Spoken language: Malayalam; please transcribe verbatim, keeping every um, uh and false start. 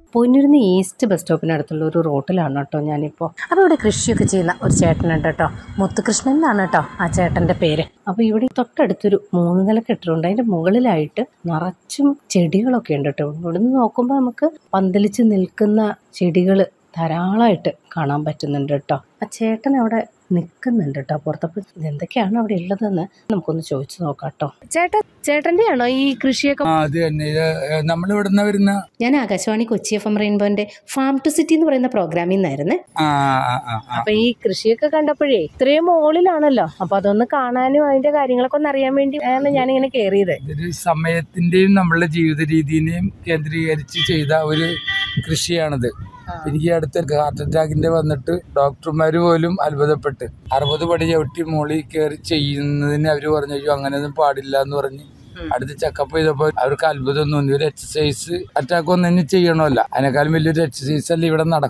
പൊന്നൂരിന്ന് ഈസ്റ്റ് ബസ് സ്റ്റോപ്പിനടുത്തുള്ള ഒരു റോട്ടിലാണ് കേട്ടോ ഞാനിപ്പോൾ. അപ്പോൾ ഇവിടെ കൃഷിയൊക്കെ ചെയ്യുന്ന ഒരു ചേട്ടനുണ്ട് കേട്ടോ. മുത്തുകൃഷ്ണൻ എന്നാണ് കേട്ടോ ആ ചേട്ടൻ്റെ പേര്. അപ്പോൾ ഇവിടെ തൊട്ടടുത്തൊരു മൂന്ന് നില കെട്ടിടമുണ്ട്. അതിൻ്റെ മുകളിലായിട്ട് നിറച്ചും ചെടികളൊക്കെ ഉണ്ട് കേട്ടോ. ഇവിടുന്ന് നോക്കുമ്പോൾ നമുക്ക് പന്തലിച്ച് നിൽക്കുന്ന ചെടികൾ ധാരാളമായിട്ട് കാണാൻ പറ്റുന്നുണ്ട് കേട്ടോ. ആ ചേട്ടൻ അവിടെ നിൽക്കുന്നുണ്ട് കേട്ടോ പുറത്തപ്പോൾ. എന്തൊക്കെയാണ് അവിടെ ഉള്ളതെന്ന് നമുക്കൊന്ന് ചോദിച്ചു നോക്കാം കേട്ടോ. ചേട്ടൻ ചേട്ടൻ്റെ ആണോ ഈ കൃഷിയൊക്കെ? നമ്മളിവിടുന്ന് വരുന്ന ഞാൻ Akashvani Kochi F M റെയിൻബോന്റെ farm to city എന്ന് പറയുന്ന പ്രോഗ്രാമിൽ നിന്നായിരുന്നേ. അപ്പൊ ഈ കൃഷിയൊക്കെ കണ്ടപ്പോഴേ ഇത്രയും മുകളിലാണല്ലോ, അപ്പൊ അതൊന്ന് കാണാനും അതിന്റെ കാര്യങ്ങളൊക്കെ ഒന്ന് അറിയാൻ വേണ്ടി ആണ് ഞാനിങ്ങനെ കയറിയത്. ഇതൊരു സമയത്തിന്റെയും നമ്മളുടെ ജീവിത രീതിനെയും കേന്ദ്രീകരിച്ച് ചെയ്ത ഒരു കൃഷിയാണിത്. എനിക്ക് അടുത്ത ഹാർട്ട് അറ്റാക്കിന്റെ വന്നിട്ട് ഡോക്ടർമാര് പോലും അത്ഭുതപ്പെട്ട് അറുപത് പടി ചവിട്ടി മോളിൽ കയറി ചെയ്യുന്നതിന് അവര് പറഞ്ഞു അങ്ങനെയൊന്നും പാടില്ല എന്ന് പറഞ്ഞ് അടുത്ത് ചെക്കപ്പ് ചെയ്തപ്പോൾ അവർക്ക് അത്ഭുതം തോന്നി. ഒരു എക്സസൈസ് അറ്റാക്ക് ഒന്നും ചെയ്യണമല്ല, അതിനേക്കാളും വലിയൊരു എക്സസൈസ് അല്ല ഇവിടെ നടക്കും.